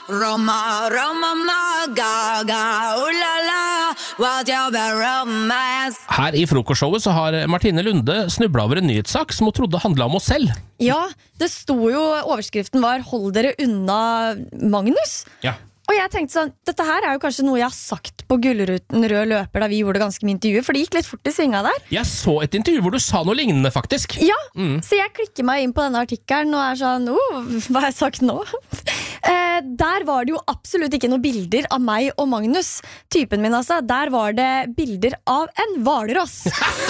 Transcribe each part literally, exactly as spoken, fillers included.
Roma, Roma, gaga, oh la la, what you be romance. Her i frokostshowet så har Martine Lunde snublet over en nyhetssak som hun trodde handlet om oss selv. Ja, det sto jo, overskriften var «Hold dere unna Magnus». Ja. Og jeg tenkte sånn, dette her er jo kanskje noe jeg har sagt på Gullruten Rød Løper da vi gjorde ganske mye intervju, for det gikk litt fort i svinga der. Jeg så et intervju hvor du sa noe lignende faktisk. Ja, mm. Så jeg klikker meg inn på denne artikkelen og er sånn, oh, hva har jeg sagt nå? eh, der var det jo absolutt ikke noen bilder av meg og Magnus, typen min altså. Der var det bilder av en hvalross.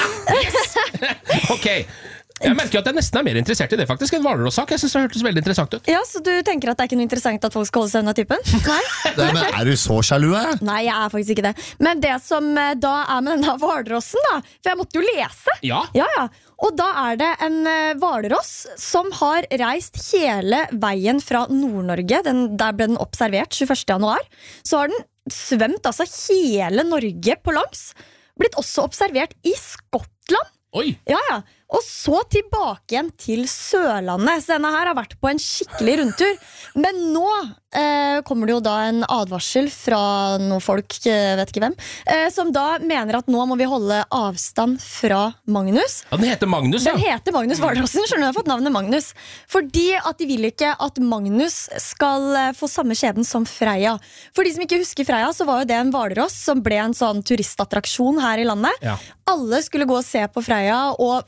Ok. Jeg merker at jeg nesten er mer interessert i det faktisk enn hvalrosssak. Jeg synes det hørtes veldig interessant ut. Ja, så du tenker at det er ikke noe interessant at folk skal holde seg unna typen? Nei? Nei, men er du så sjalu? Nei, jeg er faktisk ikke det. Men det som da er med denne hvalrossen da, for jeg måtte jo lese. Ja. Ja, ja. Og da er det en hvalross som har reist hele veien fra Nord-Norge. Den, der ble den observert tjueførste januar. Så har den svømt altså hele Norge på langs. Blitt også observert i Skottland. Oi. Ja, ja. Og så tilbake igjen til Sørlandet. Så denne her har vært på en skikkelig rundtur. Men nå eh, kommer det jo da en advarsel fra noen folk, jeg vet ikke hvem, eh, som da mener at nå må vi holde avstand fra Magnus. Ja, den heter Magnus, ja. Den heter Magnus Hvalrossen, skjønner du, har fått navnet Magnus. Fordi at de vil ikke at Magnus skal få samme skjebnen som Freya. For de som ikke husker Freya, så var jo det en hvalross som ble en sånn turistattraksjon her i landet. Ja. Alle skulle gå og se på Freya, og